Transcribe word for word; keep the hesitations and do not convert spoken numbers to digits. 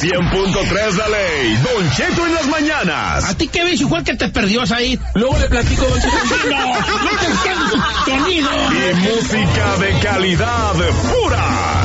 cien punto tres La Ley, Don Cheto en las mañanas. ¿A ti qué ves, igual que te perdió ahí? Luego le platico, Don Cheto. ¡No! ¡No te entiendo! ¡Sonido! Y música de calidad pura.